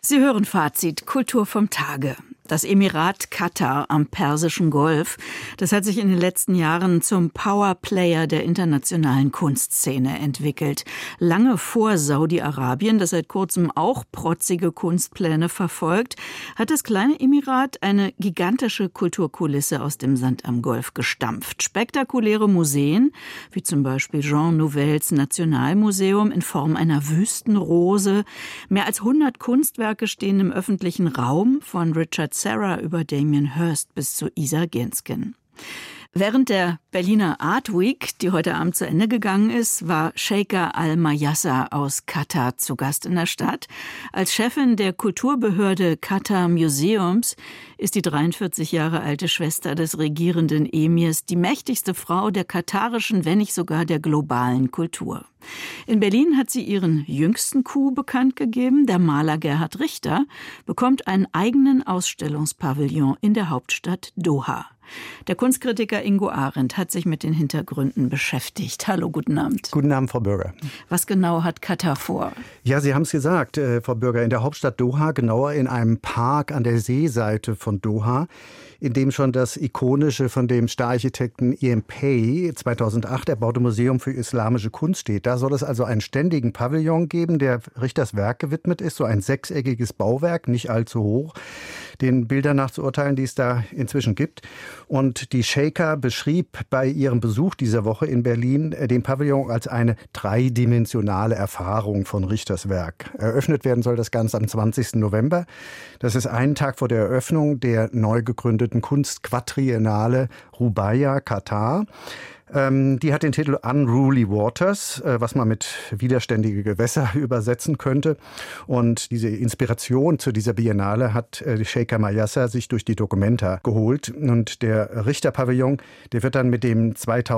Sie hören Fazit Kultur vom Tage. Das Emirat Katar am Persischen Golf, das hat sich in den letzten Jahren zum Powerplayer der internationalen Kunstszene entwickelt. Lange vor Saudi-Arabien, das seit kurzem auch protzige Kunstpläne verfolgt, hat das kleine Emirat eine gigantische Kulturkulisse aus dem Sand am Golf gestampft. Spektakuläre Museen, wie zum Beispiel Jean Nouvelles Nationalmuseum in Form einer Wüstenrose, mehr als 100 Kunstwerke stehen im öffentlichen Raum, von Richard Serra über Damien Hirst bis zu Isa Gensken. Während der Berliner Art Week, die heute Abend zu Ende gegangen ist, war Sheikha Al-Mayassa aus Katar zu Gast in der Stadt. Als Chefin der Kulturbehörde Qatar Museums ist die 43 Jahre alte Schwester des regierenden Emirs die mächtigste Frau der katarischen, wenn nicht sogar der globalen Kultur. In Berlin hat sie ihren jüngsten Coup bekannt gegeben. Der Maler Gerhard Richter bekommt einen eigenen Ausstellungspavillon in der Hauptstadt Doha. Der Kunstkritiker Ingo Arendt hat sich mit den Hintergründen beschäftigt. Hallo, guten Abend. Guten Abend, Frau Bürger. Was genau hat Katar vor? Ja, Sie haben es gesagt, Frau Bürger, in der Hauptstadt Doha, genauer in einem Park an der Seeseite von Doha, in dem schon das ikonische, von dem Stararchitekten Ian Pei 2008 erbaute Museum für islamische Kunst steht. Da soll es also einen ständigen Pavillon geben, der Richters Werk gewidmet ist, so ein sechseckiges Bauwerk, nicht allzu hoch, den Bildern nach zu urteilen, die es da inzwischen gibt. Und die Sheikha beschrieb bei ihrem Besuch dieser Woche in Berlin den Pavillon als eine dreidimensionale Erfahrung von Richters Werk. Eröffnet werden soll das Ganze am 20. November. Das ist einen Tag vor der Eröffnung der neu gegründeten Kunstquadriennale Rubaiyat Katar. Die hat den Titel Unruly Waters, was man mit widerständige Gewässer übersetzen könnte. Und diese Inspiration zu dieser Biennale hat die Sheikha Mayassa sich durch die Documenta geholt. Und der Richter-Pavillon, der wird dann mit dem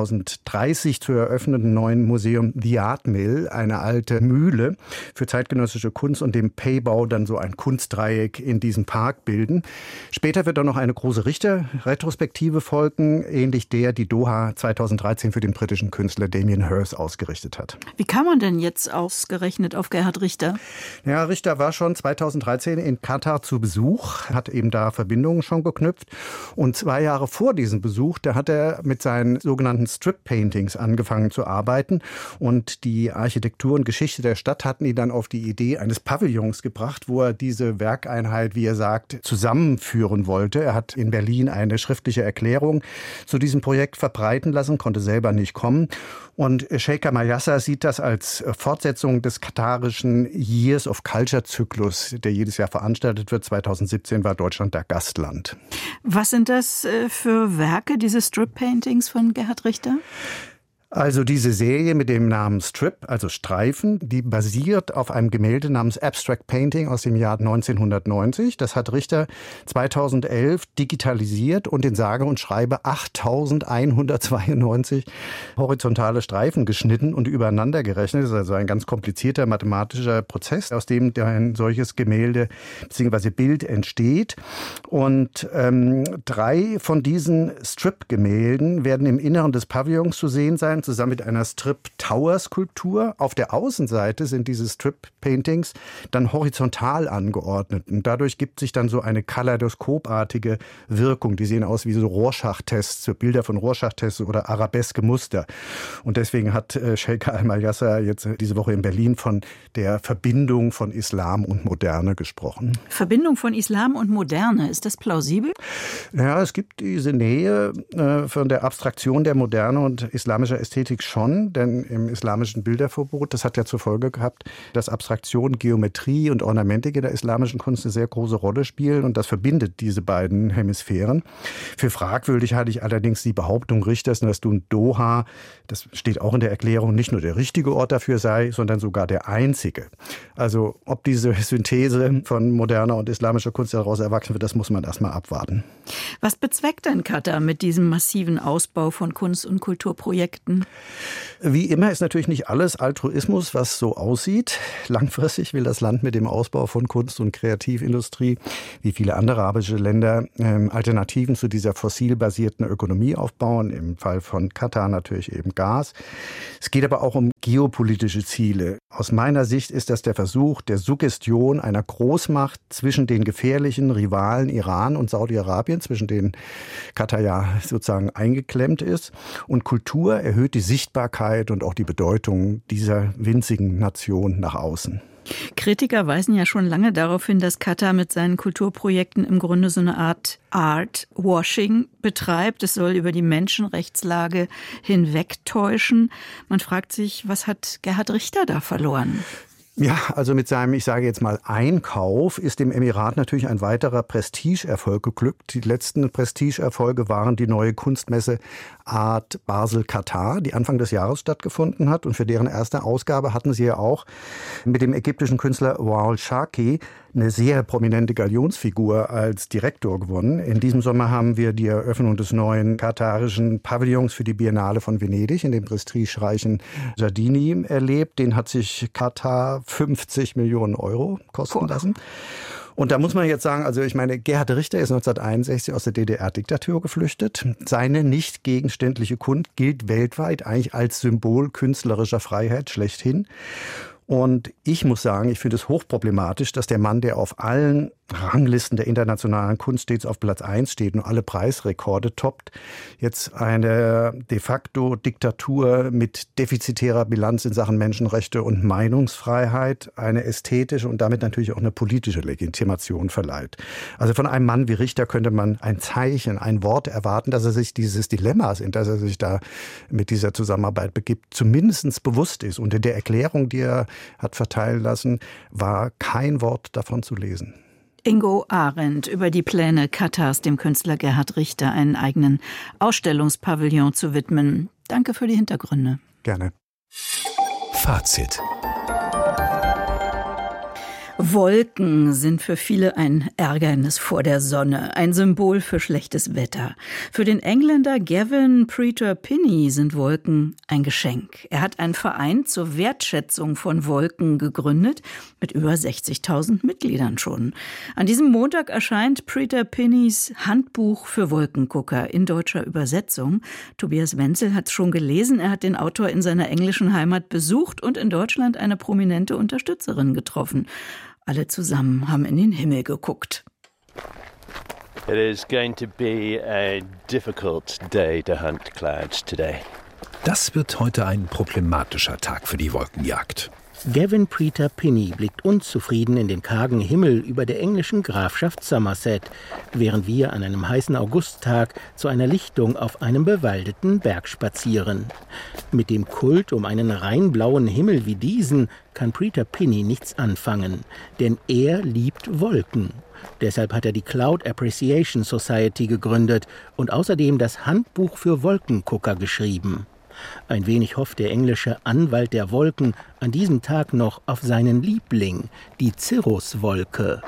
2030 zu eröffnenden neuen Museum The Art Mill, eine alte Mühle für zeitgenössische Kunst, und dem Pei-Bau dann so ein Kunstdreieck in diesem Park bilden. Später wird dann noch eine große Richter-Retrospektive folgen, ähnlich der, die Doha 2013 für den britischen Künstler Damien Hirst ausgerichtet hat. Wie kam man denn jetzt ausgerechnet auf Gerhard Richter? Ja, Richter war schon 2013 in Katar zu Besuch, hat eben da Verbindungen schon geknüpft. Und 2 Jahre vor diesem Besuch, da hat er mit seinen sogenannten Strip-Paintings angefangen zu arbeiten. Und die Architektur und Geschichte der Stadt hatten ihn dann auf die Idee eines Pavillons gebracht, wo er diese Werkeinheit, wie er sagt, zusammenführen wollte. Er hat in Berlin eine schriftliche Erklärung zu diesem Projekt verbreiten lassen, konnte selber nicht kommen. Und Sheikha Mayassa sieht das als Fortsetzung des katarischen Years of Culture Zyklus, der jedes Jahr veranstaltet wird. 2017 war Deutschland da Gastland. Was sind das für Werke, diese Strip-Paintings von Gerhard Richter? Also diese Serie mit dem Namen Strip, also Streifen, die basiert auf einem Gemälde namens Abstract Painting aus dem Jahr 1990. Das hat Richter 2011 digitalisiert und in sage und schreibe 8.192 horizontale Streifen geschnitten und übereinander gerechnet. Das ist also ein ganz komplizierter mathematischer Prozess, aus dem ein solches Gemälde bzw. Bild entsteht. Und 3 von diesen Strip-Gemälden werden im Inneren des Pavillons zu sehen sein, zusammen mit einer Strip-Tower-Skulptur. Auf der Außenseite sind diese Strip-Paintings dann horizontal angeordnet. Und dadurch gibt sich dann so eine kaleidoskopartige Wirkung. Die sehen aus wie so Rorschach-Tests, so Bilder von Rorschach-Tests oder arabeske Muster. Und deswegen hat Sheikha Al-Mayassa jetzt diese Woche in Berlin von der Verbindung von Islam und Moderne gesprochen. Verbindung von Islam und Moderne, ist das plausibel? Ja, es gibt diese Nähe von der Abstraktion der Moderne und islamischer Ästhetik schon, denn im islamischen Bilderverbot, das hat ja zur Folge gehabt, dass Abstraktion, Geometrie und Ornamentik in der islamischen Kunst eine sehr große Rolle spielen, und das verbindet diese beiden Hemisphären. Für fragwürdig halte ich allerdings die Behauptung Richters, dass nun Doha, das steht auch in der Erklärung, nicht nur der richtige Ort dafür sei, sondern sogar der einzige. Also ob diese Synthese von moderner und islamischer Kunst daraus erwachsen wird, das muss man erstmal abwarten. Was bezweckt denn Katar mit diesem massiven Ausbau von Kunst- und Kulturprojekten? Wolken? Wie immer ist natürlich nicht alles Altruismus, was so aussieht. Langfristig will das Land mit dem Ausbau von Kunst- und Kreativindustrie, wie viele andere arabische Länder, Alternativen zu dieser fossilbasierten Ökonomie aufbauen. Im Fall von Katar natürlich eben Gas. Es geht aber auch um geopolitische Ziele. Aus meiner Sicht ist das der Versuch der Suggestion einer Großmacht zwischen den gefährlichen Rivalen Iran und Saudi-Arabien, zwischen denen Katar ja sozusagen eingeklemmt ist. Und Kultur erhöht die Sichtbarkeit und auch die Bedeutung dieser winzigen Nation nach außen. Kritiker weisen ja schon lange darauf hin, dass Katar mit seinen Kulturprojekten im Grunde so eine Art Art-Washing betreibt. Es soll über die Menschenrechtslage hinwegtäuschen. Man fragt sich, was hat Gerhard Richter da verloren? Ja, also mit seinem, ich sage jetzt mal, Einkauf ist dem Emirat natürlich ein weiterer Prestigeerfolg geglückt. Die letzten Prestigeerfolge waren die neue Kunstmesse Art Basel Katar, die Anfang des Jahres stattgefunden hat. Und für deren erste Ausgabe hatten sie ja auch mit dem ägyptischen Künstler Wael Shaki eine sehr prominente Galionsfigur als Direktor gewonnen. In diesem Sommer haben wir die Eröffnung des neuen katarischen Pavillons für die Biennale von Venedig in dem prestigereichen Giardini erlebt. Den hat sich Katar 50 Millionen Euro kosten lassen. Und da muss man jetzt sagen, also ich meine, Gerhard Richter ist 1961 aus der DDR-Diktatur geflüchtet. Seine nicht gegenständliche Kunst gilt weltweit eigentlich als Symbol künstlerischer Freiheit schlechthin. Und ich muss sagen, ich finde es hochproblematisch, dass der Mann, der auf allen Ranglisten der internationalen Kunst stets auf Platz 1 steht und alle Preisrekorde toppt, jetzt eine de facto Diktatur mit defizitärer Bilanz in Sachen Menschenrechte und Meinungsfreiheit, eine ästhetische und damit natürlich auch eine politische Legitimation verleiht. Also von einem Mann wie Richter könnte man ein Zeichen, ein Wort erwarten, dass er sich dieses Dilemmas, in das er sich da mit dieser Zusammenarbeit begibt, zumindest bewusst ist. Und in der Erklärung, die er hat verteilen lassen, war kein Wort davon zu lesen. Ingo Arendt über die Pläne Katars, dem Künstler Gerhard Richter einen eigenen Ausstellungspavillon zu widmen. Danke für die Hintergründe. Gerne. Fazit. Wolken sind für viele ein Ärgernis vor der Sonne, ein Symbol für schlechtes Wetter. Für den Engländer Gavin Preter-Pinney sind Wolken ein Geschenk. Er hat einen Verein zur Wertschätzung von Wolken gegründet, mit über 60.000 Mitgliedern schon. An diesem Montag erscheint Preter-Pinneys Handbuch für Wolkengucker in deutscher Übersetzung. Tobias Wenzel hat es schon gelesen. Er hat den Autor in seiner englischen Heimat besucht und in Deutschland eine prominente Unterstützerin getroffen. Alle zusammen haben in den Himmel geguckt. It is going to be a difficult day to hunt clouds today. Das wird heute ein problematischer Tag für die Wolkenjagd. Gavin Preter-Pinney blickt unzufrieden in den kargen Himmel über der englischen Grafschaft Somerset, während wir an einem heißen Augusttag zu einer Lichtung auf einem bewaldeten Berg spazieren. Mit dem Kult um einen rein blauen Himmel wie diesen kann Preter-Pinney nichts anfangen, denn er liebt Wolken. Deshalb hat er die Cloud Appreciation Society gegründet und außerdem das Handbuch für Wolkengucker geschrieben. Ein wenig hofft der englische Anwalt der Wolken an diesem Tag noch auf seinen Liebling, die Cirruswolke.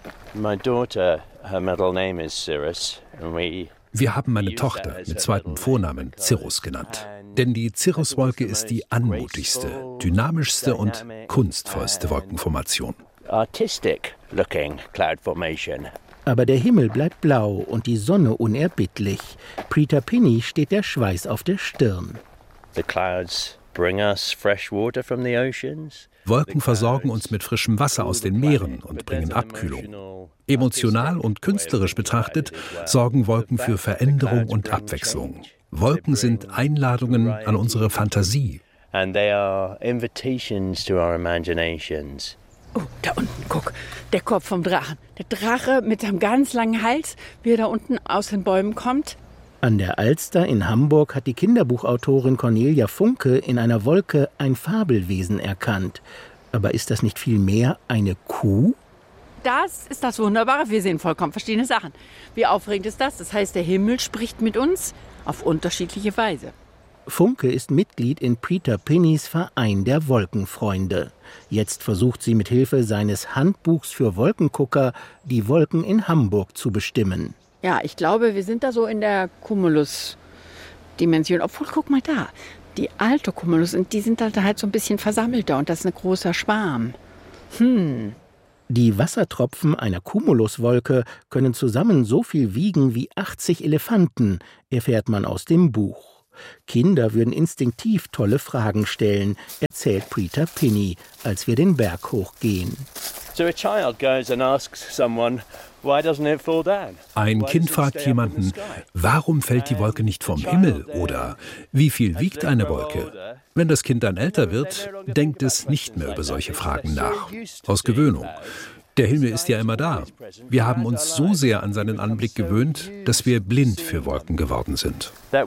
My daughter, her middle name is Cirrus, and Wir haben meine Tochter mit zweitem Vornamen Cirrus genannt. Denn die Cirruswolke ist die anmutigste, dynamischste und kunstvollste Wolkenformation. Artistic looking cloud formation. Aber der Himmel bleibt blau und die Sonne unerbittlich. Preter-Pinney steht der Schweiß auf der Stirn. The clouds bring us fresh water from the oceans. Wolken versorgen uns mit frischem Wasser aus den Meeren und bringen Abkühlung. Emotional und künstlerisch betrachtet sorgen Wolken für Veränderung und Abwechslung. Wolken sind Einladungen an unsere Fantasie. And they are invitations to our imaginations. Oh, da unten, guck, der Kopf vom Drachen. Der Drache mit seinem ganz langen Hals, wie er da unten aus den Bäumen kommt. An der Alster in Hamburg hat die Kinderbuchautorin Cornelia Funke in einer Wolke ein Fabelwesen erkannt. Aber ist das nicht vielmehr eine Kuh? Das ist das Wunderbare. Wir sehen vollkommen verschiedene Sachen. Wie aufregend ist das? Das heißt, der Himmel spricht mit uns auf unterschiedliche Weise. Funke ist Mitglied in Preter-Pinneys Verein der Wolkenfreunde. Jetzt versucht sie mit Hilfe seines Handbuchs für Wolkengucker, die Wolken in Hamburg zu bestimmen. Ja, ich glaube, wir sind da so in der Cumulus-Dimension. Obwohl, guck mal da. Die Altocumulus, und die sind dann halt so ein bisschen versammelter und das ist ein großer Schwarm. Die Wassertropfen einer Cumuluswolke können zusammen so viel wiegen wie 80 Elefanten, erfährt man aus dem Buch. Kinder würden instinktiv tolle Fragen stellen, erzählt Preeta Pinney, als wir den Berg hochgehen. So a child goes and asks someone, why doesn't it fall down? Ein Kind fragt jemanden, warum fällt die Wolke nicht vom Himmel? Oder wie viel wiegt eine Wolke? Wenn das Kind dann älter wird, denkt es nicht mehr über solche Fragen nach. Aus Gewöhnung. Der Himmel ist ja immer da. Wir haben uns so sehr an seinen Anblick gewöhnt, dass wir blind für Wolken geworden sind.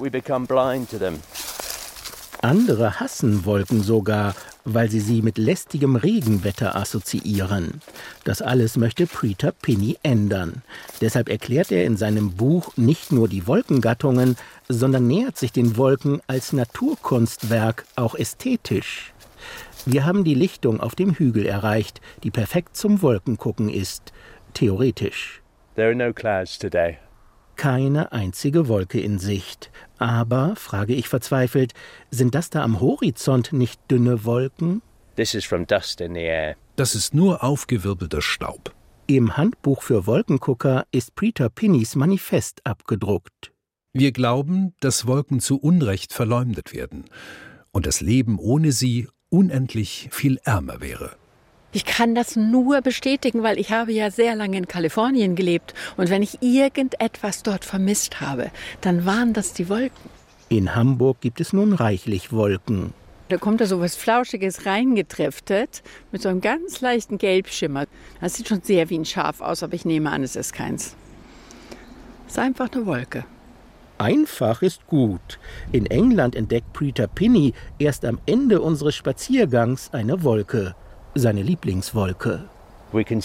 Andere hassen Wolken sogar, weil sie mit lästigem Regenwetter assoziieren. Das alles möchte Preeta Pinney ändern. Deshalb erklärt er in seinem Buch nicht nur die Wolkengattungen, sondern nähert sich den Wolken als Naturkunstwerk auch ästhetisch. Wir haben die Lichtung auf dem Hügel erreicht, die perfekt zum Wolkengucken ist, theoretisch. There are no clouds today. Keine einzige Wolke in Sicht. Aber, frage ich verzweifelt, sind das da am Horizont nicht dünne Wolken? This is from dust in the air. Das ist nur aufgewirbelter Staub. Im Handbuch für Wolkengucker ist Preeta Pinneys Manifest abgedruckt. Wir glauben, dass Wolken zu Unrecht verleumdet werden und das Leben ohne sie unendlich viel ärmer wäre. Ich kann das nur bestätigen, weil ich habe ja sehr lange in Kalifornien gelebt. Und wenn ich irgendetwas dort vermisst habe, dann waren das die Wolken. In Hamburg gibt es nun reichlich Wolken. Da kommt da so was Flauschiges reingetriftet mit so einem ganz leichten Gelbschimmer. Das sieht schon sehr wie ein Schaf aus, aber ich nehme an, es ist keins. Es ist einfach eine Wolke. Einfach ist gut. In England entdeckt Preeta Pinney erst am Ende unseres Spaziergangs eine Wolke. Seine Lieblingswolke. Wir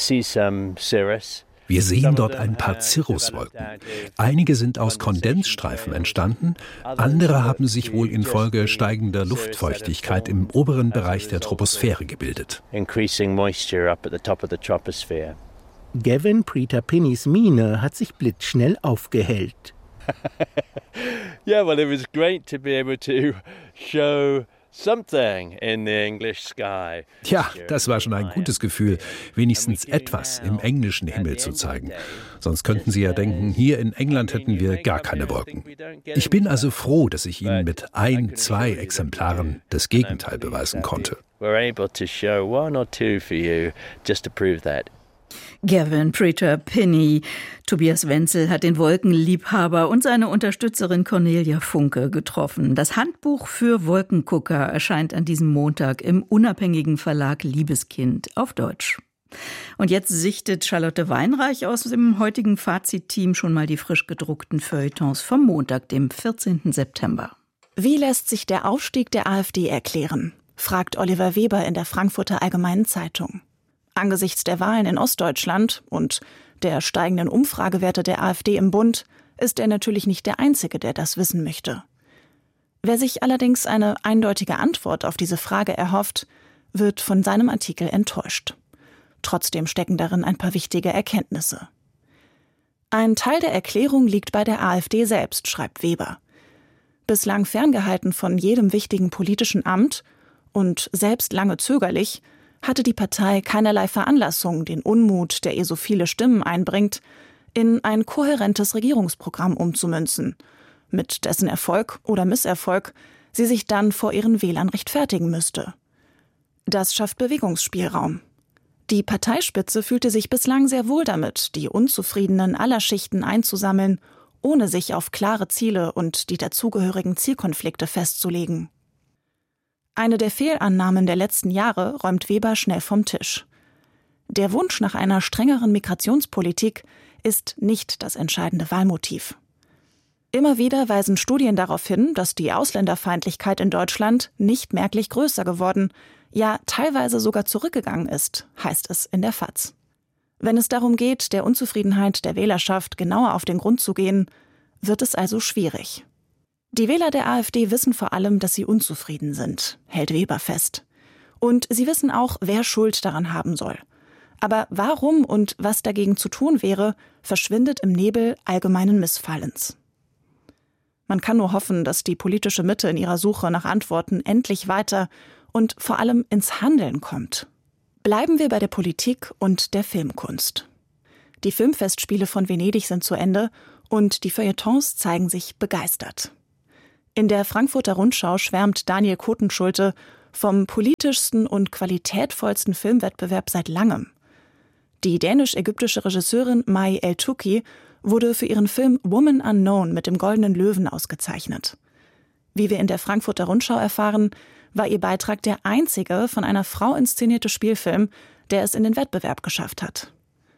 sehen dort ein paar Cirruswolken. Einige sind aus Kondensstreifen entstanden, andere haben sich wohl infolge steigender Luftfeuchtigkeit im oberen Bereich der Troposphäre gebildet. Gavin Preeta Pinneys Miene hat sich blitzschnell aufgehellt. Yeah, well, it was great to be able to show something in the English sky. Ja, das war schon ein gutes Gefühl, wenigstens etwas im englischen Himmel zu zeigen. Sonst könnten Sie ja denken, hier in England hätten wir gar keine Wolken. Ich bin also froh, dass ich Ihnen mit 2 Exemplaren das Gegenteil beweisen konnte. We're able to show 1 or 2 for you just to prove that. Gavin Preeta Pinney. Tobias Wenzel hat den Wolkenliebhaber und seine Unterstützerin Cornelia Funke getroffen. Das Handbuch für Wolkengucker erscheint an diesem Montag im unabhängigen Verlag Liebeskind auf Deutsch. Und jetzt sichtet Charlotte Weinreich aus dem heutigen Fazit-Team schon mal die frisch gedruckten Feuilletons vom Montag, dem 14. September. Wie lässt sich der Aufstieg der AfD erklären? Fragt Oliver Weber in der Frankfurter Allgemeinen Zeitung. Angesichts der Wahlen in Ostdeutschland und der steigenden Umfragewerte der AfD im Bund ist er natürlich nicht der Einzige, der das wissen möchte. Wer sich allerdings eine eindeutige Antwort auf diese Frage erhofft, wird von seinem Artikel enttäuscht. Trotzdem stecken darin ein paar wichtige Erkenntnisse. Ein Teil der Erklärung liegt bei der AfD selbst, schreibt Weber. Bislang ferngehalten von jedem wichtigen politischen Amt und selbst lange zögerlich, hatte die Partei keinerlei Veranlassung, den Unmut, der ihr so viele Stimmen einbringt, in ein kohärentes Regierungsprogramm umzumünzen, mit dessen Erfolg oder Misserfolg sie sich dann vor ihren Wählern rechtfertigen müsste. Das schafft Bewegungsspielraum. Die Parteispitze fühlte sich bislang sehr wohl damit, die Unzufriedenen aller Schichten einzusammeln, ohne sich auf klare Ziele und die dazugehörigen Zielkonflikte festzulegen. Eine der Fehlannahmen der letzten Jahre räumt Weber schnell vom Tisch. Der Wunsch nach einer strengeren Migrationspolitik ist nicht das entscheidende Wahlmotiv. Immer wieder weisen Studien darauf hin, dass die Ausländerfeindlichkeit in Deutschland nicht merklich größer geworden, ja teilweise sogar zurückgegangen ist, heißt es in der FAZ. Wenn es darum geht, der Unzufriedenheit der Wählerschaft genauer auf den Grund zu gehen, wird es also schwierig. Die Wähler der AfD wissen vor allem, dass sie unzufrieden sind, hält Weber fest. Und sie wissen auch, wer Schuld daran haben soll. Aber warum und was dagegen zu tun wäre, verschwindet im Nebel allgemeinen Missfallens. Man kann nur hoffen, dass die politische Mitte in ihrer Suche nach Antworten endlich weiter und vor allem ins Handeln kommt. Bleiben wir bei der Politik und der Filmkunst. Die Filmfestspiele von Venedig sind zu Ende und die Feuilletons zeigen sich begeistert. In der Frankfurter Rundschau schwärmt Daniel Kotenschulte vom politischsten und qualitätvollsten Filmwettbewerb seit langem. Die dänisch-ägyptische Regisseurin Mai El-Touki wurde für ihren Film Woman Unknown mit dem Goldenen Löwen ausgezeichnet. Wie wir in der Frankfurter Rundschau erfahren, war ihr Beitrag der einzige von einer Frau inszenierte Spielfilm, der es in den Wettbewerb geschafft hat.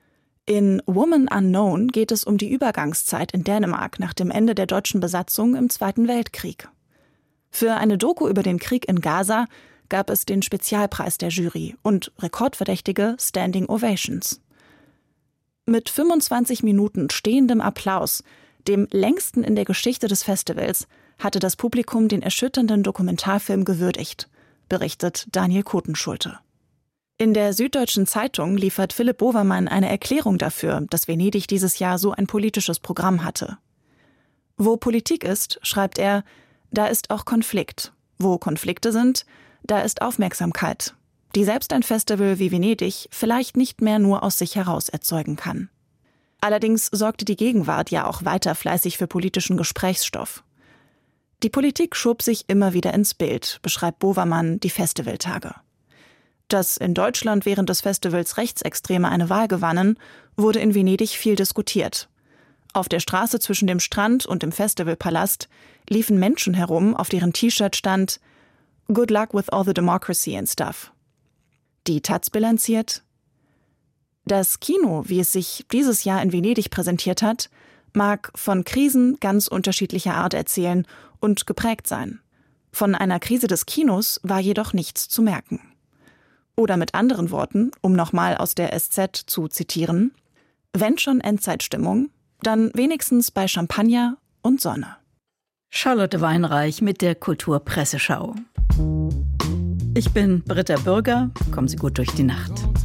In Woman Unknown geht es um die Übergangszeit in Dänemark nach dem Ende der deutschen Besatzung im Zweiten Weltkrieg. Für eine Doku über den Krieg in Gaza gab es den Spezialpreis der Jury und rekordverdächtige Standing Ovations. Mit 25 Minuten stehendem Applaus, dem längsten in der Geschichte des Festivals, hatte das Publikum den erschütternden Dokumentarfilm gewürdigt, berichtet Daniel Kotenschulte. In der Süddeutschen Zeitung liefert Philipp Bovermann eine Erklärung dafür, dass Venedig dieses Jahr so ein politisches Programm hatte. Wo Politik ist, schreibt er, da ist auch Konflikt. Wo Konflikte sind, da ist Aufmerksamkeit, die selbst ein Festival wie Venedig vielleicht nicht mehr nur aus sich heraus erzeugen kann. Allerdings sorgte die Gegenwart ja auch weiter fleißig für politischen Gesprächsstoff. Die Politik schob sich immer wieder ins Bild, beschreibt Bovermann die Festivaltage. Dass in Deutschland während des Festivals Rechtsextreme eine Wahl gewannen, wurde in Venedig viel diskutiert. Auf der Straße zwischen dem Strand und dem Festivalpalast liefen Menschen herum, auf deren T-Shirt stand "Good luck with all the democracy and stuff". Die Taz bilanziert: Das Kino, wie es sich dieses Jahr in Venedig präsentiert hat, mag von Krisen ganz unterschiedlicher Art erzählen und geprägt sein. Von einer Krise des Kinos war jedoch nichts zu merken. Oder mit anderen Worten, um nochmal aus der SZ zu zitieren: Wenn schon Endzeitstimmung, dann wenigstens bei Champagner und Sonne. Charlotte Weinreich mit der Kulturpresseschau. Ich bin Britta Bürger. Kommen Sie gut durch die Nacht.